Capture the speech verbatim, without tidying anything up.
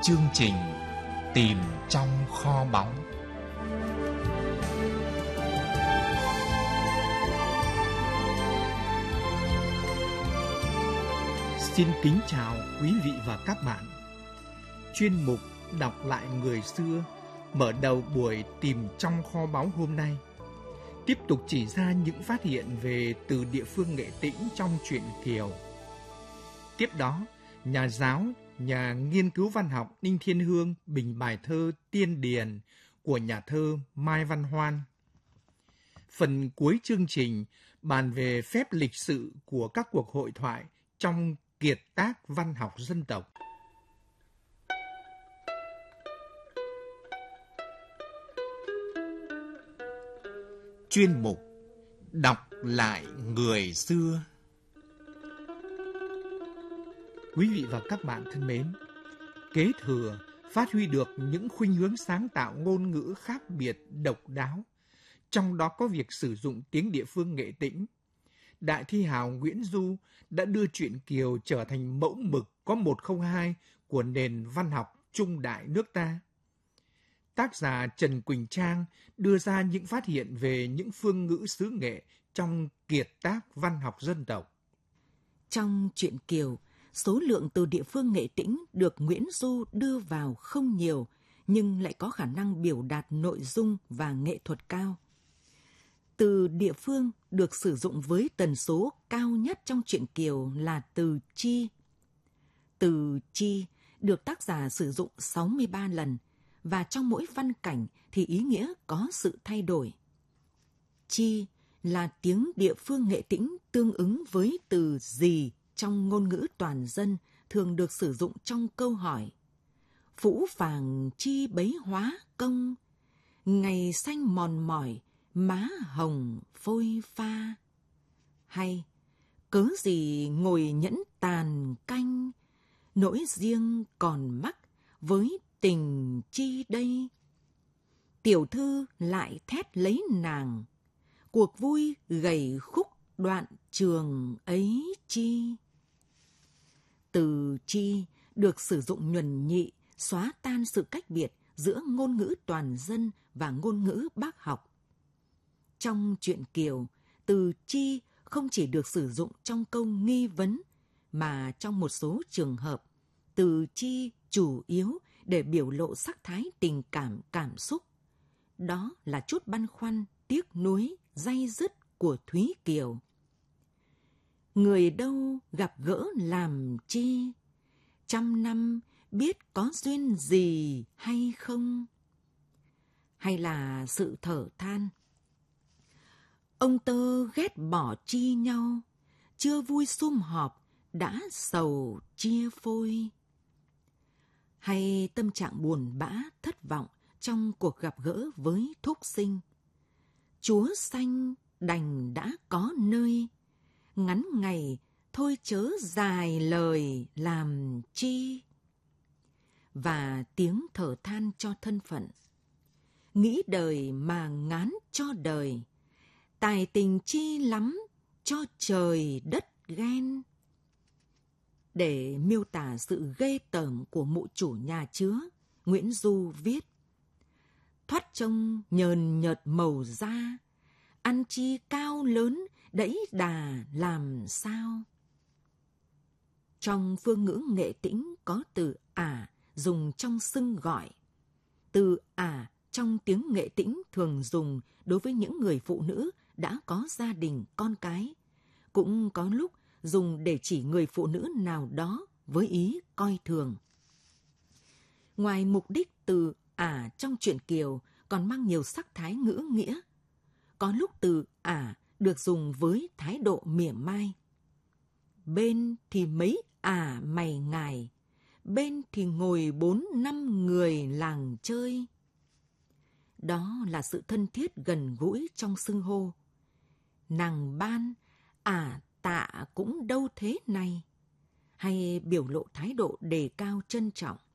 chương trình Tìm trong kho báu. Xin kính chào quý vị và các bạn. Chuyên mục Đọc lại người xưa mở đầu buổi Tìm trong kho báu hôm nay tiếp tục chỉ ra những phát hiện về từ địa phương Nghệ Tĩnh trong truyện Kiều. Tiếp đó, nhà giáo, nhà nghiên cứu văn học Đinh Thiên Hương bình bài thơ Tiên Điền của nhà thơ Mai Văn Hoan. Phần cuối chương trình bàn về phép lịch sự của các cuộc hội thoại trong kiệt tác văn học dân tộc. Chuyên mục Đọc lại người xưa. Quý vị và các bạn thân mến, kế thừa, phát huy được những khuynh hướng sáng tạo ngôn ngữ khác biệt, độc đáo, trong đó có việc sử dụng tiếng địa phương Nghệ Tĩnh. Đại thi hào Nguyễn Du đã đưa truyện Kiều trở thành mẫu mực có một không hai của nền văn học trung đại nước ta. Tác giả Trần Quỳnh Trang đưa ra những phát hiện về những phương ngữ xứ Nghệ trong kiệt tác văn học dân tộc. Trong truyện Kiều, số lượng từ địa phương Nghệ Tĩnh được Nguyễn Du đưa vào không nhiều, nhưng lại có khả năng biểu đạt nội dung và nghệ thuật cao. Từ địa phương được sử dụng với tần số cao nhất trong truyện Kiều là từ chi. Từ chi được tác giả sử dụng sáu mươi ba lần, và trong mỗi văn cảnh thì ý nghĩa có sự thay đổi. Chi là tiếng địa phương Nghệ Tĩnh tương ứng với từ gì trong ngôn ngữ toàn dân, thường được sử dụng trong câu hỏi: Phũ phàng chi bấy hóa công, ngày xanh mòn mỏi, má hồng phôi pha. Hay cớ gì ngồi nhẫn tàn canh, nỗi riêng còn mắc với tình chi đây. Tiểu thư lại thét lấy nàng, cuộc vui gầy khúc đoạn trường ấy chi. Từ chi được sử dụng nhuần nhị, xóa tan sự cách biệt giữa ngôn ngữ toàn dân và ngôn ngữ bác học. Trong truyện Kiều, từ chi không chỉ được sử dụng trong câu nghi vấn, mà trong một số trường hợp, từ chi chủ yếu để biểu lộ sắc thái tình cảm cảm xúc. Đó là chút băn khoăn, tiếc nuối, day dứt của Thúy Kiều. Người đâu gặp gỡ làm chi, trăm năm biết có duyên gì hay không. Hay là sự thở than: ông tơ ghét bỏ chi nhau, chưa vui sum họp, đã sầu chia phôi. Hay tâm trạng buồn bã, thất vọng trong cuộc gặp gỡ với thúc sinh: chúa xanh đành đã có nơi, ngắn ngày thôi chớ dài lời làm chi. Và tiếng thở than cho thân phận: nghĩ đời mà ngán cho đời, tài tình chi lắm cho trời đất ghen. Để miêu tả sự ghê tởm của mụ chủ nhà chứa, Nguyễn Du viết: thoát trông nhờn nhợt màu da, ăn chi cao lớn đẫy đà làm sao. Trong phương ngữ Nghệ Tĩnh có từ ả dùng trong xưng gọi. Từ ả trong tiếng Nghệ Tĩnh thường dùng đối với những người phụ nữ đã có gia đình con cái, cũng có lúc dùng để chỉ người phụ nữ nào đó với ý coi thường. Ngoài mục đích, từ ả trong truyện Kiều còn mang nhiều sắc thái ngữ nghĩa. Có lúc từ ả được dùng với thái độ mỉa mai: bên thì mấy ả mày ngài, bên thì ngồi bốn năm người làng chơi. Đó là sự thân thiết gần gũi trong xưng hô. Nàng ban, ả tạ cũng đâu thế này. Hay biểu lộ thái độ đề cao trân trọng.